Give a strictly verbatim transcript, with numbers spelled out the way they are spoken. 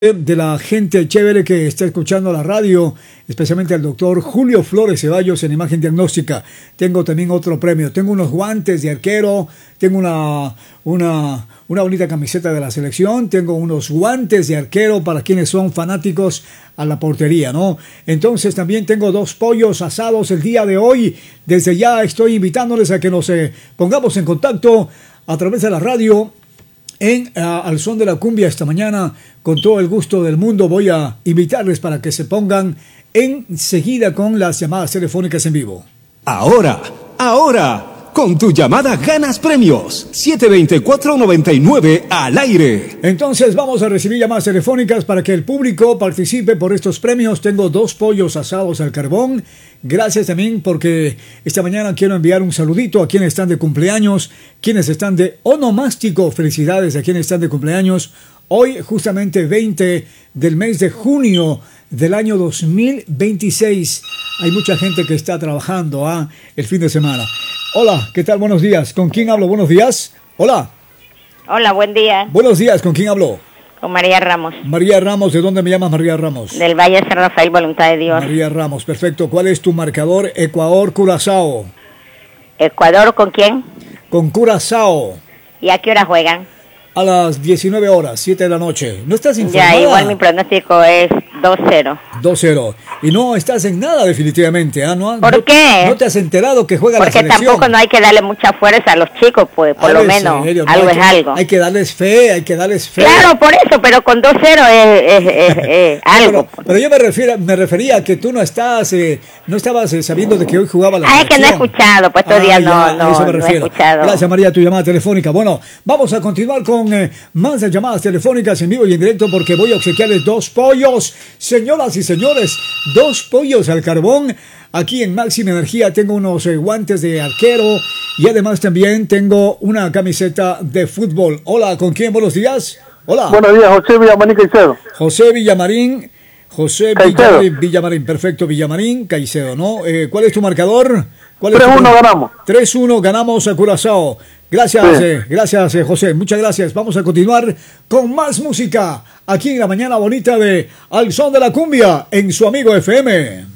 de la gente chévere que está escuchando la radio, especialmente al doctor Julio Flores Ceballos en Imagen Diagnóstica. Tengo también otro premio, tengo unos guantes de arquero, tengo una, una, una bonita camiseta de la selección, tengo unos guantes de arquero para quienes son fanáticos a la portería, ¿no? Entonces también tengo dos pollos asados el día de hoy. Desde ya estoy invitándoles a que nos eh, pongamos en contacto a través de la radio. En uh, Al Son de la Cumbia esta mañana, con todo el gusto del mundo, voy a invitarles para que se pongan enseguida con las llamadas telefónicas en vivo. Ahora, ahora, con tu llamada ganas premios. siete dos cuatro, nueve nueve al aire. Entonces vamos a recibir llamadas telefónicas para que el público participe por estos premios. Tengo dos pollos asados al carbón. Gracias también porque esta mañana quiero enviar un saludito a quienes están de cumpleaños, quienes están de onomástico. Felicidades a quienes están de cumpleaños. Hoy, justamente veinte del mes de junio del año dos mil veintiséis. Hay mucha gente que está trabajando ¿ah? el fin de semana. Hola, ¿qué tal? Buenos días. ¿Con quién hablo? Buenos días. Hola. Hola, buen día. Buenos días. ¿Con quién hablo? Con María Ramos. María Ramos, ¿de dónde me llamas, María Ramos? Del Valle San Rafael, Voluntad de Dios. María Ramos, perfecto. ¿Cuál es tu marcador? Ecuador, Curazao. ¿Ecuador con quién? Con Curazao. ¿Y a qué hora juegan? A las diecinueve horas, siete de la noche. ¿No estás informada? Ya, igual mi pronóstico es dos cero. dos cero. Y no estás en nada definitivamente, ¿ah? ¿No, ¿Por no, qué? ¿No te has enterado que juega Porque la selección? tampoco no hay que darle mucha fuerza a los chicos, pues, por A lo ver, menos, serio, no, algo hay es que, algo. Hay que darles fe, hay que darles fe. Claro, por eso, pero con dos cero es, es, es, es algo. Pero, pero yo me, refiero, me refería a que tú no estás, eh, no estabas eh, sabiendo de que hoy jugaba la Ah, es que no he selección. escuchado, pues todavía Ah, no, ya, a no, eso me no he refiero. escuchado. Gracias, María, tu llamada telefónica. Bueno, vamos a continuar con eh, más llamadas telefónicas en vivo y en directo porque voy a obsequiarles dos pollos. Señoras y señores, dos pollos al carbón. Aquí en Máxima Energía tengo unos eh, guantes de arquero y además también tengo una camiseta de fútbol. Hola, ¿con quién? Buenos días. Hola. Buenos días, José Villamarín Caicedo. José Villamarín. José Caicedo. Villamarín, Villamarín, perfecto, Villamarín, Caicedo, ¿no? Eh, ¿Cuál es tu marcador? tres uno ganamos. tres uno ganamos a Curazao. Gracias, Sí. eh, gracias eh, José, muchas gracias. Vamos a continuar con más música aquí en la mañana bonita de Al Son de la Cumbia en su amigo F M.